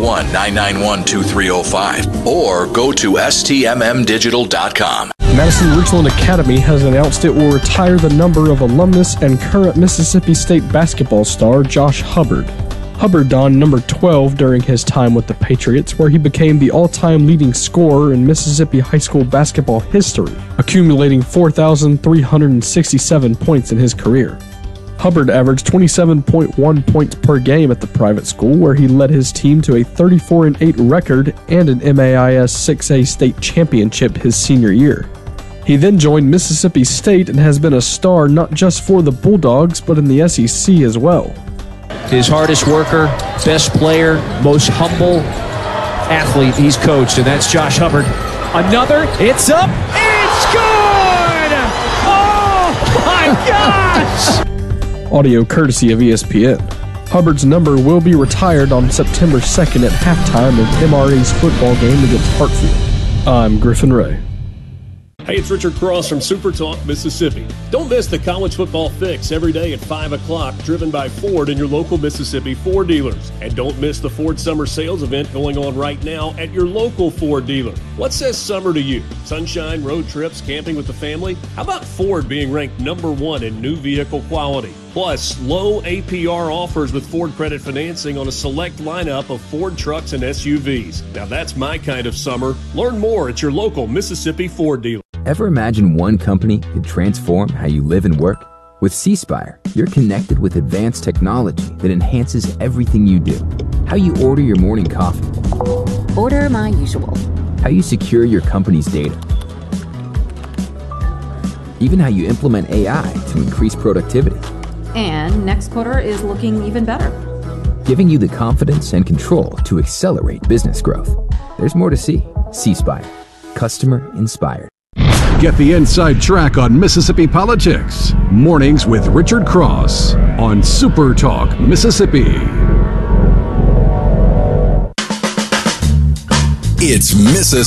401-991-2305 or go to stmmdigital.com. Madison Richland Academy has announced it will retire the number of alumnus and current Mississippi State basketball star Josh Hubbard. Hubbard donned number 12 during his time with the Patriots, where he became the all-time leading scorer in Mississippi high school basketball history, accumulating 4,367 points in his career. Hubbard averaged 27.1 points per game at the private school, where he led his team to a 34-8 record and an MAIS 6A state championship his senior year. He then joined Mississippi State and has been a star not just for the Bulldogs, but in the SEC as well. His hardest worker, best player, most humble athlete he's coached, and that's Josh Hubbard. Another, it's up, it's good! Oh my gosh! Audio courtesy of ESPN. Hubbard's number will be retired on September 2nd at halftime of MRA's football game against Hartfield. I'm Griffin Ray. Hey, it's Richard Cross from Super Talk, Mississippi. Don't miss the college football fix every day at 5 o'clock, driven by Ford and your local Mississippi Ford dealers. And don't miss the Ford Summer Sales event going on right now at your local Ford dealer. What says summer to you? Sunshine, road trips, camping with the family? How about Ford being ranked number 1 in new vehicle quality? Plus, low APR offers with Ford credit financing on a select lineup of Ford trucks and SUVs. Now that's my kind of summer. Learn more at your local Mississippi Ford dealer. Ever imagine one company could transform how you live and work? With C-Spire, you're connected with advanced technology that enhances everything you do. How you order your morning coffee. Order my usual. How you secure your company's data. Even how you implement AI to increase productivity. And next quarter is looking even better. Giving you the confidence and control to accelerate business growth. There's more to see. C-Spire. Customer inspired. Get the inside track on Mississippi politics. Mornings with Richard Cross on Super Talk, Mississippi. It's Mississippi.